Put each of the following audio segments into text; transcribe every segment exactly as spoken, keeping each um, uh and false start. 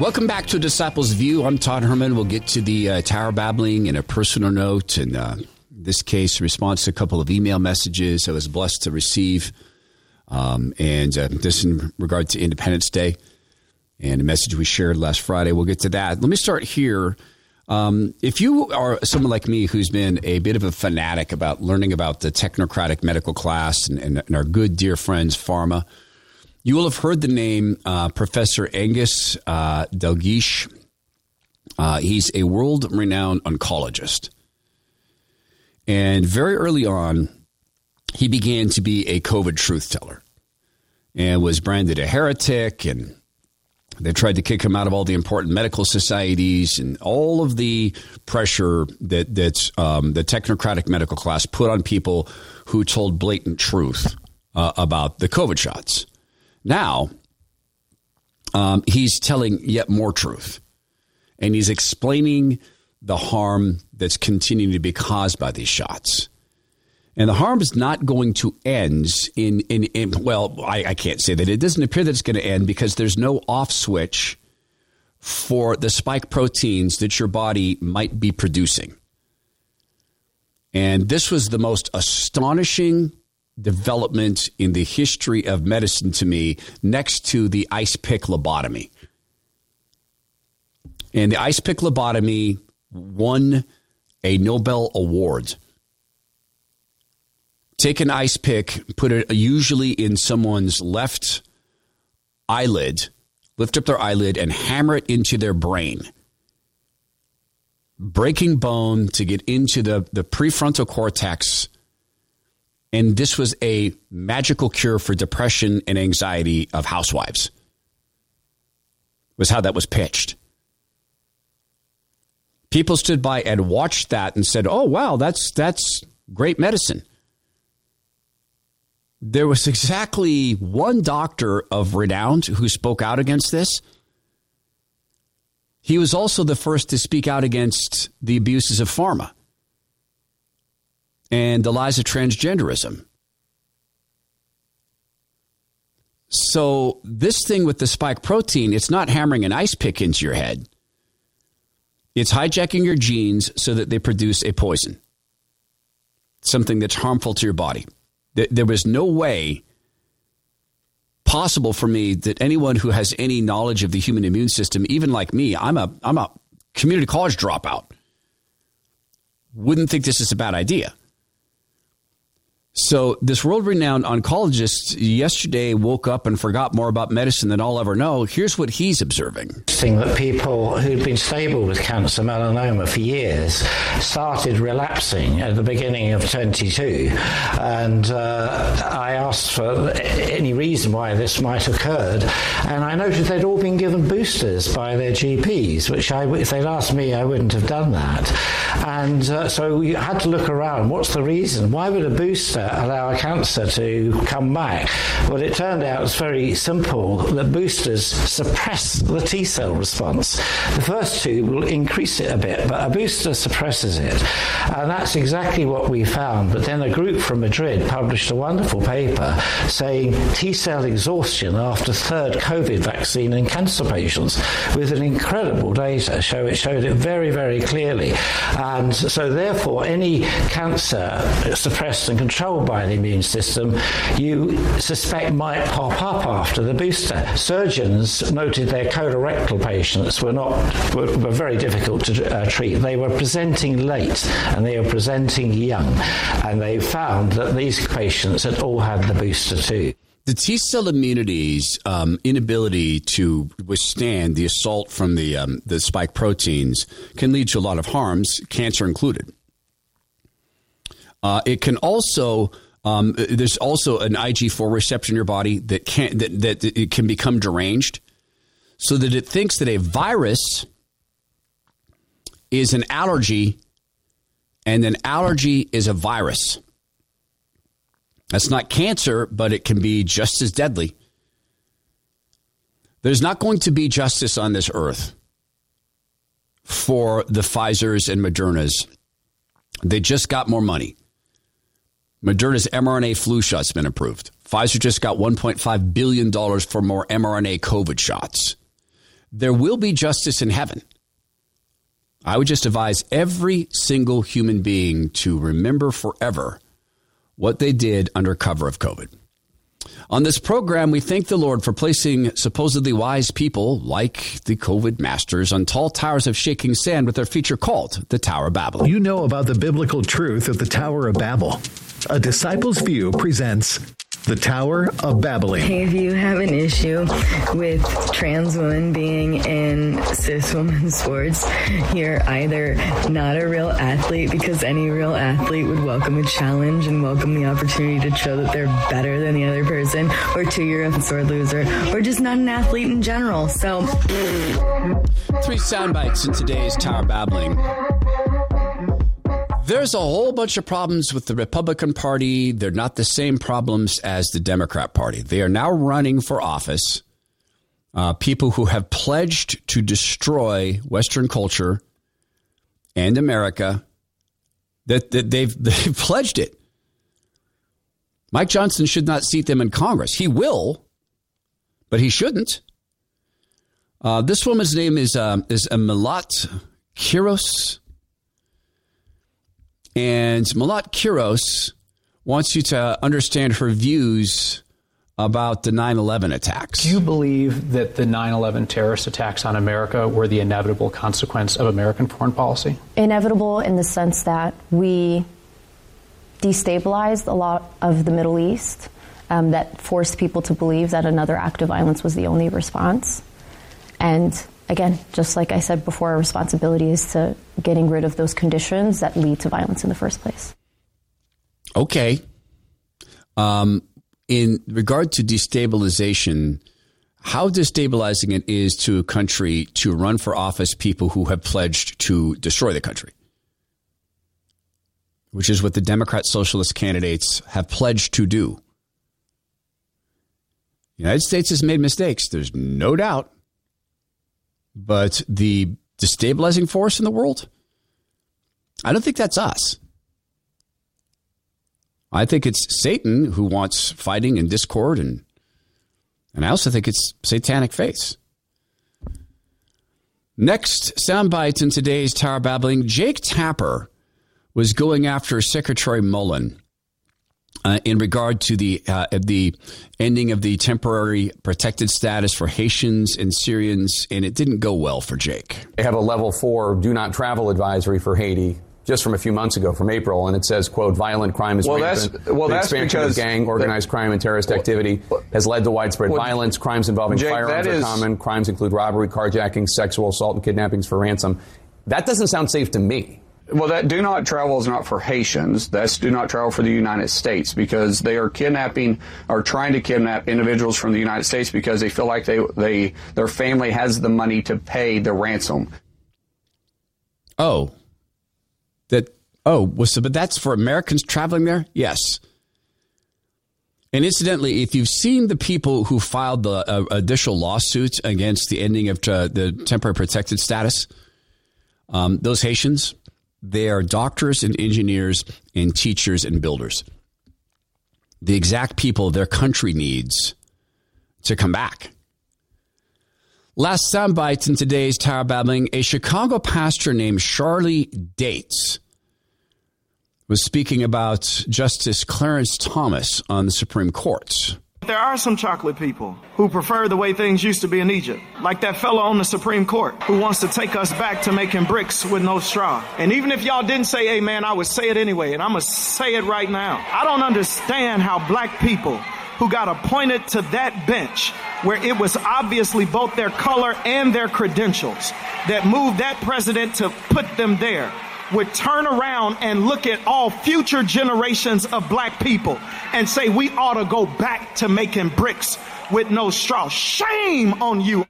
Welcome back to Disciples View. I'm Todd Herman. We'll get to the uh, Tower Babbling in a personal note. And uh, in this case, a response to a couple of email messages I was blessed to receive. Um, and uh, this in regard to Independence Day and a message we shared last Friday. We'll get to that. Let me start here. Um, if you are someone like me who's been a bit of a fanatic about learning about the technocratic medical class and, and, and our good dear friends, pharma, you will have heard the name uh, Professor Angus uh, Dalgleish. Uh, he's a world-renowned oncologist. And very early on, he began to be a COVID truth-teller and was branded a heretic, and they tried to kick him out of all the important medical societies and all of the pressure that that's, um, the technocratic medical class put on people who told blatant truth uh, about the COVID shots. Now, um, he's telling yet more truth, and he's explaining the harm that's continuing to be caused by these shots. And the harm is not going to end in, in, in well, I, I can't say that. It doesn't appear that it's going to end because there's no off switch for the spike proteins that your body might be producing. And this was the most astonishing development in the history of medicine to me, next to the ice pick lobotomy. And the ice pick lobotomy won a Nobel Award. Take an ice pick, put it usually in someone's left eyelid, lift up their eyelid and hammer it into their brain, breaking bone to get into the, the prefrontal cortex. And this was a magical cure for depression and anxiety of housewives, was how that was pitched. People stood by and watched that and said, oh, wow, that's that's great medicine. There was exactly one doctor of renown who spoke out against this. He was also the first to speak out against the abuses of pharma and the lies of transgenderism. So this thing with the spike protein, it's not hammering an ice pick into your head. It's hijacking your genes so that they produce a poison, something that's harmful to your body. There was no way possible for me that anyone who has any knowledge of the human immune system, even like me, I'm a I'm a community college dropout, wouldn't think this is a bad idea. So this world-renowned oncologist yesterday woke up and forgot more about medicine than I'll ever know. Here's what he's observing. That people who'd been stable with cancer, melanoma for years, started relapsing at the beginning of twenty-two. And uh, I asked for any reason why this might have occurred. And I noted they'd all been given boosters by their G Ps, which I, if they'd asked me, I wouldn't have done that. And uh, so we had to look around. What's the reason? Why would a booster allow a cancer to come back? Well, it turned out it's very simple, that boosters suppress the T cell response. The first two will increase it a bit, but a booster suppresses it. And that's exactly what we found. But then a group from Madrid published a wonderful paper saying T cell exhaustion after third COVID vaccine in cancer patients, with an incredible data. Show it showed it very, very clearly. And so therefore, any cancer suppressed and controlled by the immune system, you suspect might pop up after the booster. Surgeons noted their colorectal patients were not were, were very difficult to uh, treat. They were presenting late and they were presenting young, and they found that these patients had all had the booster too. The T cell immunity's um, inability to withstand the assault from the um, the spike proteins can lead to a lot of harms, cancer included. Uh, it can also um, there's also an I G four receptor in your body that can that, that it can become deranged, so that it thinks that a virus is an allergy, and an allergy is a virus. That's not cancer, but it can be just as deadly. There's not going to be justice on this earth for the Pfizers and Modernas. They just got more money. Moderna's mRNA flu shot's been approved. Pfizer just got one point five billion dollars for more mRNA COVID shots. there will be justice in heaven. I would just advise every single human being to remember forever what they did under cover of COVID. On this program, we thank the Lord for placing supposedly wise people like the COVID masters on tall towers of shaking sand with their feature called the Tower of Babel. You know about the biblical truth of the Tower of Babel. A Disciples View presents the Tower of Babbling. Hey, if you have an issue with trans women being in cis women's sports, you're either not a real athlete, because any real athlete would welcome a challenge and welcome the opportunity to show that they're better than the other person, or two, you're a sore loser, or just not an athlete in general. So, three sound bites in today's Tower Babbling. There's a whole bunch of problems with the Republican Party. They're not the same problems as the Democrat Party. They are now running for office uh, people who have pledged to destroy Western culture and America. That, that they've they've pledged it. Mike Johnson should not seat them in Congress. He will, but he shouldn't. Uh, this woman's name is uh, is Melat Quiros. And Melat Quiros wants you to understand her views about the nine eleven attacks. Do you believe that the nine eleven terrorist attacks on America were the inevitable consequence of American foreign policy? Inevitable in the sense that we destabilized a lot of the Middle East, um, that forced people to believe that another act of violence was the only response. And again, just like I said before, our responsibility is to getting rid of those conditions that lead to violence in the first place. Okay. Um, in regard to destabilization, how destabilizing it is to a country to run for office people who have pledged to destroy the country, which is what the Democrat socialist candidates have pledged to do. The United States has made mistakes. There's no doubt. But the destabilizing force in the world, I don't think that's us. I think it's Satan who wants fighting and discord, and and I also think it's satanic faiths. Next soundbite in today's Tower Babbling, Jake Tapper was going after Secretary Mullen Uh, in regard to the uh, the ending of the temporary protected status for Haitians and Syrians, and it didn't go well for Jake. They have a level four do not travel advisory for Haiti just from a few months ago, from April, and it says, quote, violent crime is well, rampant. That's, well, the that's expansion because of gang, organized that, crime, and terrorist well, activity has led to widespread well, violence. Crimes involving Jake, firearms are is, common. Crimes include robbery, carjacking, sexual assault, and kidnappings for ransom. That doesn't sound safe to me. Well, that do not travel is not for Haitians. That's do not travel for the United States, because they are kidnapping or trying to kidnap individuals from the United States because they feel like they, they their family has the money to pay the ransom. Oh, that oh, well, so, but that's for Americans traveling there? Yes. And incidentally, if you've seen the people who filed the uh, additional lawsuit against the ending of uh, the temporary protected status, um, those Haitians, they are doctors and engineers and teachers and builders. The exact people their country needs to come back. Last soundbite in today's Tower Babbling, a Chicago pastor named Charlie Dates was speaking about Justice Clarence Thomas on the Supreme Court. There are some chocolate people who prefer the way things used to be in Egypt, like that fellow on the Supreme Court who wants to take us back to making bricks with no straw. And even if y'all didn't say amen, I would say it anyway, and I'm going to say it right now. I don't understand how black people who got appointed to that bench, where it was obviously both their color and their credentials that moved that president to put them there, would turn around and look at all future generations of black people and say we ought to go back to making bricks with no straw. Shame on you.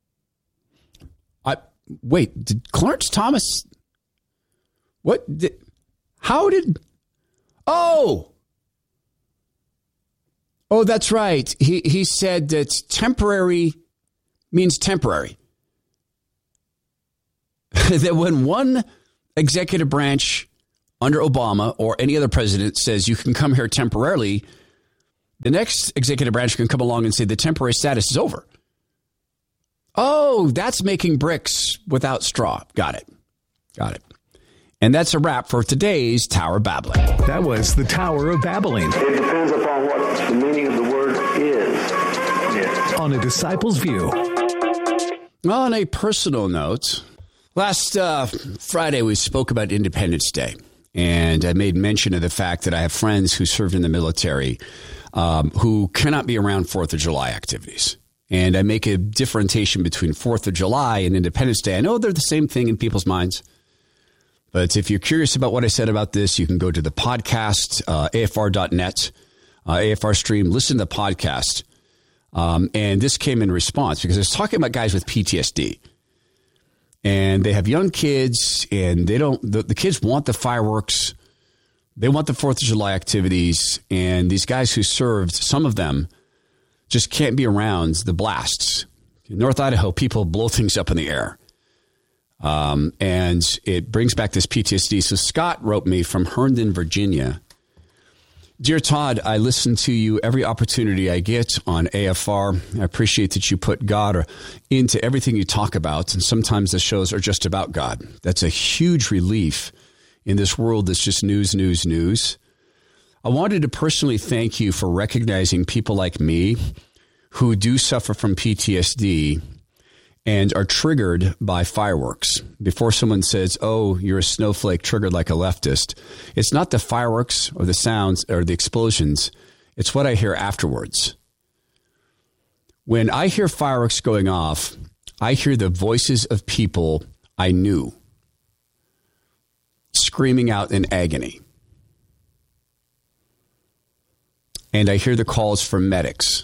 I wait, did Clarence Thomas, what did, how did, oh, oh, that's right. He, he said that temporary means temporary. That when one executive branch under Obama or any other president says you can come here temporarily, the next executive branch can come along and say the temporary status is over. Oh, Oh, that's making bricks without straw. Got it. Got it. And that's a wrap for today's Tower Babbling. That was the Tower of Babbling. It depends upon what the meaning of the word is. Yeah. On A Disciple's View. Well, on a personal note, last uh, Friday we spoke about Independence Day. And I made mention of the fact that I have friends who served in the military um, who cannot be around fourth of July activities. And I make a differentiation between fourth of July and Independence Day. I know they're the same thing in people's minds. But if you're curious about what I said about this, you can go to the podcast, uh, A F R dot net, uh, A F R stream, listen to the podcast. Um, and this came in response because I was talking about guys with P T S D. And they have young kids, and they don't. The, the kids want the fireworks. They want the fourth of July activities. And these guys who served, some of them just can't be around the blasts. In North Idaho, people blow things up in the air. Um, and it brings back this P T S D. So Scott wrote me from Herndon, Virginia. Dear Todd, I listen to you every opportunity I get on A F R. I appreciate that you put God into everything you talk about. And sometimes the shows are just about God. That's a huge relief in this world that's just news, news, news. I wanted to personally thank you for recognizing people like me who do suffer from P T S D and are triggered by fireworks. Before someone says, oh, you're a snowflake triggered like a leftist, it's not the fireworks or the sounds or the explosions. It's what I hear afterwards. When I hear fireworks going off, I hear the voices of people I knew screaming out in agony. And I hear the calls for medics.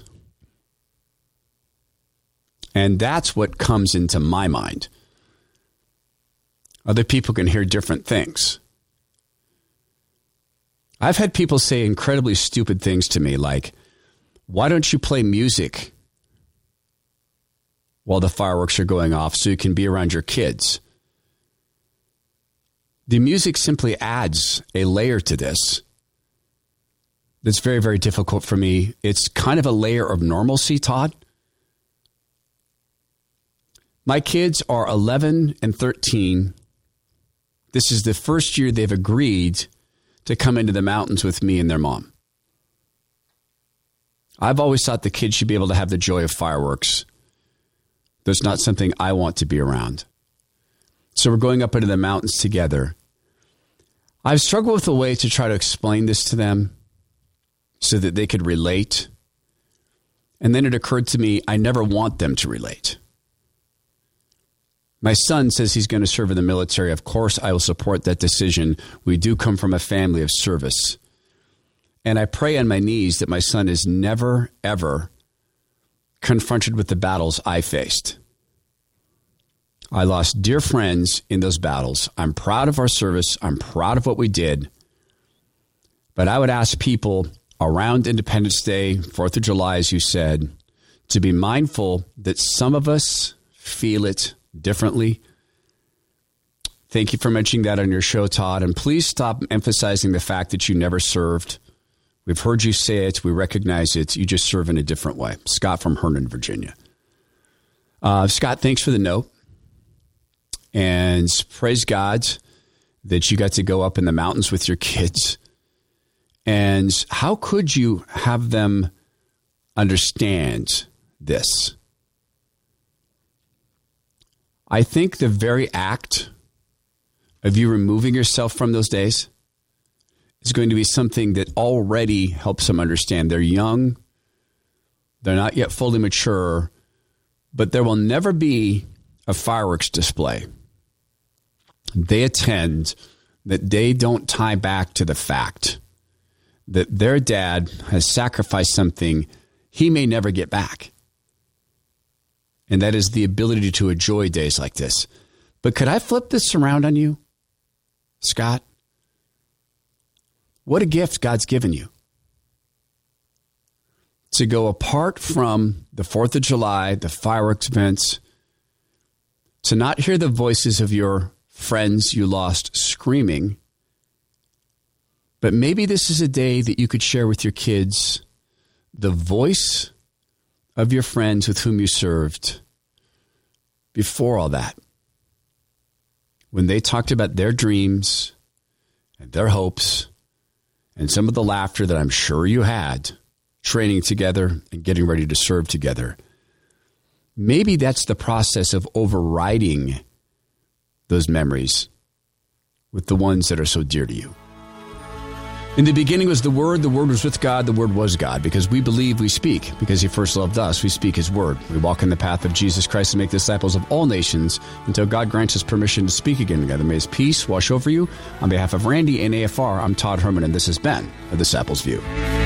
And that's what comes into my mind. Other people can hear different things. I've had people say incredibly stupid things to me like, why don't you play music while the fireworks are going off so you can be around your kids? The music simply adds a layer to this that's very, very difficult for me. It's kind of a layer of normalcy, Todd. My kids are eleven and thirteen. This is the first year they've agreed to come into the mountains with me and their mom. I've always thought the kids should be able to have the joy of fireworks. That's not something I want to be around. So we're going up into the mountains together. I've struggled with a way to try to explain this to them so that they could relate. And then it occurred to me, I never want them to relate. My son says he's going to serve in the military. Of course, I will support that decision. We do come from a family of service. And I pray on my knees that my son is never, ever confronted with the battles I faced. I lost dear friends in those battles. I'm proud of our service. I'm proud of what we did. But I would ask people around Independence Day, fourth of July, as you said, to be mindful that some of us feel it differently. Thank you for mentioning that on your show, Todd. And please stop emphasizing the fact that you never served. We've heard you say it. We recognize it. You just serve in a different way. Scott from Herndon, Virginia. Uh, Scott, thanks for the note. And praise God that you got to go up in the mountains with your kids. And how could you have them understand this? I think the very act of you removing yourself from those days is going to be something that already helps them understand. They're young. They're not yet fully mature. But there will never be a fireworks display they attend that they don't tie back to the fact that their dad has sacrificed something he may never get back. And that is the ability to enjoy days like this. But could I flip this around on you, Scott? What a gift God's given you. To go apart from the fourth of July, the fireworks events, to not hear the voices of your friends you lost screaming. But maybe this is a day that you could share with your kids the voice of your friends with whom you served before all that, when they talked about their dreams and their hopes and some of the laughter that I'm sure you had training together and getting ready to serve together, maybe that's the process of overriding those memories with the ones that are so dear to you. In the beginning was the Word, the Word was with God, the Word was God. Because we believe, we speak. Because he first loved us, we speak his word. We walk in the path of Jesus Christ and make disciples of all nations until God grants us permission to speak again together. May his peace wash over you. On behalf of Randy and A F R, I'm Todd Herman, and this has been The Disciples View.